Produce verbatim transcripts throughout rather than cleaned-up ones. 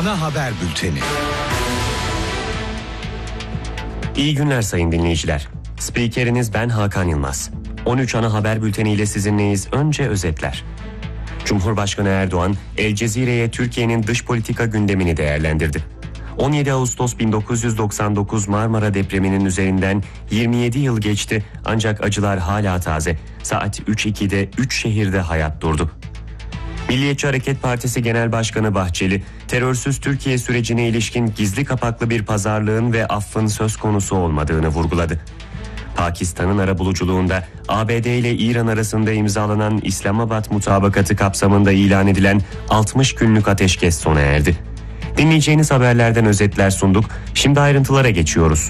Ana haber bülteni. İyi günler sayın dinleyiciler. Spikeriniz ben Hakan Yılmaz. on üç ana haber bülteniyle sizinleyiz. Önce özetler. Cumhurbaşkanı Erdoğan, El Cezire'ye Türkiye'nin dış politika gündemini değerlendirdi. on yedi Ağustos bin dokuz yüz doksan dokuz Marmara depreminin üzerinden yirmi yedi yıl geçti ancak acılar hala taze. Saat üç ikide üç şehirde hayat durdu. Milliyetçi Hareket Partisi Genel Başkanı Bahçeli, terörsüz Türkiye sürecine ilişkin gizli kapaklı bir pazarlığın ve affın söz konusu olmadığını vurguladı. Pakistan'ın arabuluculuğunda A B D ile İran arasında imzalanan İslamabad mutabakatı kapsamında ilan edilen altmış günlük ateşkes sona erdi. Dinleyeceğiniz haberlerden özetler sunduk. Şimdi ayrıntılara geçiyoruz.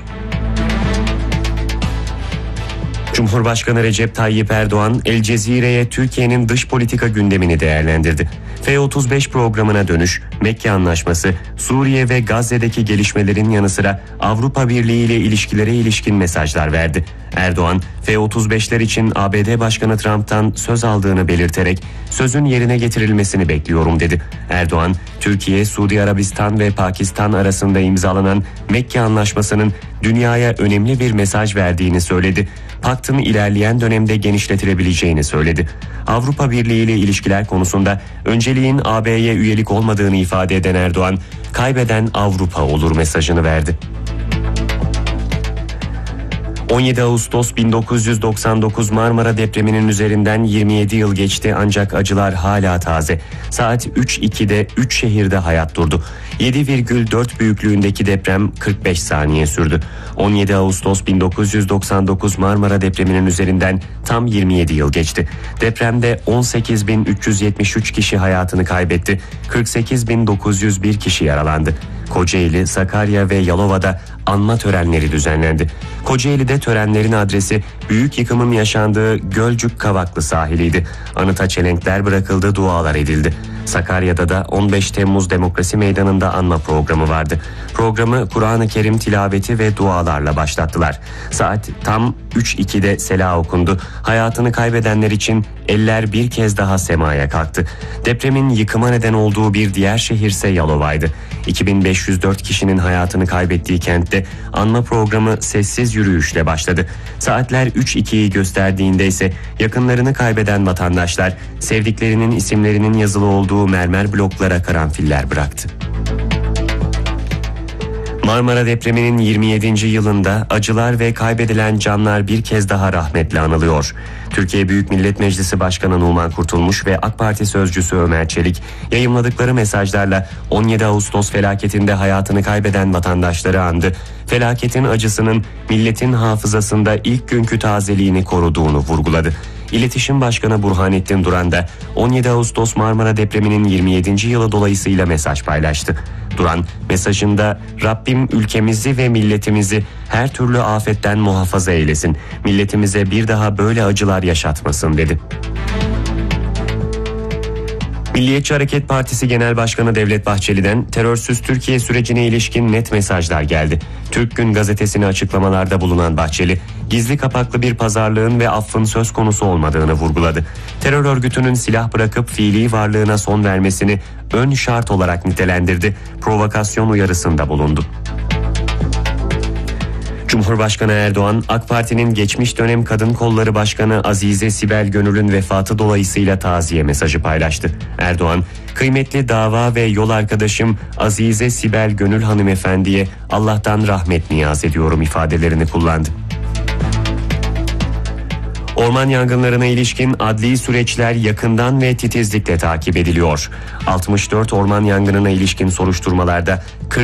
Cumhurbaşkanı Recep Tayyip Erdoğan, El Cezire'ye Türkiye'nin dış politika gündemini değerlendirdi. F otuz beş programına dönüş, Mekke Anlaşması, Suriye ve Gazze'deki gelişmelerin yanı sıra Avrupa Birliği ile ilişkilere ilişkin mesajlar verdi. Erdoğan, F otuz beşler için A B D Başkanı Trump'tan söz aldığını belirterek sözün yerine getirilmesini bekliyorum dedi. Erdoğan, Türkiye, Suudi Arabistan ve Pakistan arasında imzalanan Mekke Anlaşması'nın dünyaya önemli bir mesaj verdiğini söyledi. Paktın ilerleyen dönemde genişletilebileceğini söyledi. Avrupa Birliği ile ilişkiler konusunda önceliğin A B'ye üyelik olmadığını ifade eden Erdoğan, kaybeden Avrupa olur mesajını verdi. on yedi Ağustos bin dokuz yüz doksan dokuz Marmara depreminin üzerinden yirmi yedi yıl geçti ancak acılar hala taze. Saat üç ikide üç şehirde hayat durdu. yedi virgül dört büyüklüğündeki deprem kırk beş saniye sürdü. on yedi Ağustos bin dokuz yüz doksan dokuz Marmara depreminin üzerinden tam yirmi yedi yıl geçti. Depremde on sekiz bin üç yüz yetmiş üç kişi hayatını kaybetti. kırk sekiz bin dokuz yüz bir kişi yaralandı. Kocaeli, Sakarya ve Yalova'da anma törenleri düzenlendi. Kocaeli'de törenlerin adresi büyük yıkımın yaşandığı Gölcük Kavaklı sahiliydi. Anıta çelenkler bırakıldı, dualar edildi. Sakarya'da da on beş Temmuz Demokrasi Meydanı'nda anma programı vardı. Programı Kur'an-ı Kerim tilaveti ve dualarla başlattılar. Saat tam üç ikide sela okundu. Hayatını kaybedenler için eller bir kez daha semaya kalktı. Depremin yıkıma neden olduğu bir diğer şehirse Yalova'ydı. iki bin beş yüz dört kişinin hayatını kaybettiği kentte anma programı sessiz yürüyüşle başladı. Saatler üç ikiyi gösterdiğinde ise yakınlarını kaybeden vatandaşlar sevdiklerinin isimlerinin yazılı olduğu mermer bloklara karanfiller bıraktı. Marmara depreminin yirmi yedinci yılında acılar ve kaybedilen canlar bir kez daha rahmetle anılıyor. Türkiye Büyük Millet Meclisi Başkanı Numan Kurtulmuş ve AK Parti sözcüsü Ömer Çelik yayımladıkları mesajlarla on yedi Ağustos felaketinde hayatını kaybeden vatandaşları andı. Felaketin acısının milletin hafızasında ilk günkü tazeliğini koruduğunu vurguladı. İletişim Başkanı Burhanettin Duran da on yedi Ağustos Marmara depreminin yirmi yedinci yılı dolayısıyla mesaj paylaştı. Duran mesajında Rabbim ülkemizi ve milletimizi her türlü afetten muhafaza eylesin, milletimize bir daha böyle acılar yaşatmasın dedi. Milliyetçi Hareket Partisi Genel Başkanı Devlet Bahçeli'den terörsüz Türkiye sürecine ilişkin net mesajlar geldi. Türk Gün gazetesine açıklamalarda bulunan Bahçeli, gizli kapaklı bir pazarlığın ve affın söz konusu olmadığını vurguladı. Terör örgütünün silah bırakıp fiili varlığına son vermesini ön şart olarak nitelendirdi, provokasyon uyarısında bulundu. Cumhurbaşkanı Erdoğan, AK Parti'nin geçmiş dönem Kadın Kolları Başkanı Azize Sibel Gönül'ün vefatı dolayısıyla taziye mesajı paylaştı. Erdoğan, kıymetli dava ve yol arkadaşım Azize Sibel Gönül hanımefendiye Allah'tan rahmet niyaz ediyorum ifadelerini kullandı. Orman yangınlarına ilişkin adli süreçler yakından ve titizlikle takip ediliyor. altmış dört orman yangınına ilişkin soruşturmalarda